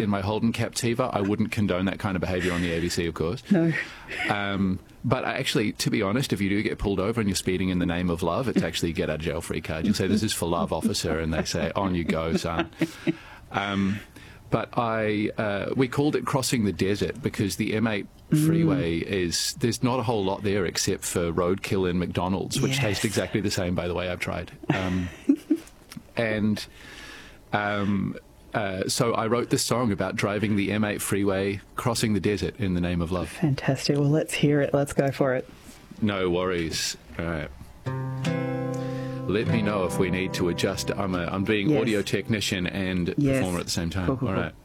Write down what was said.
in my Holden Captiva. I wouldn't condone that kind of behaviour on the ABC, of course. No. But actually, to be honest, if you do get pulled over and you're speeding in the name of love, it's actually a get-out-of-jail-free card. You say, this is for love, officer, and they say, on you go, son. But we called it Crossing the Desert because the M8 freeway there's not a whole lot there except for roadkill and McDonald's, which taste exactly the same, by the way, I've tried. So I wrote this song about driving the M8 freeway, crossing the desert in the name of love. Fantastic. Well, let's hear it. Let's go for it. No worries. All right. Let me know if we need to adjust. I'm being audio technician and performer at the same time. Cool. All right.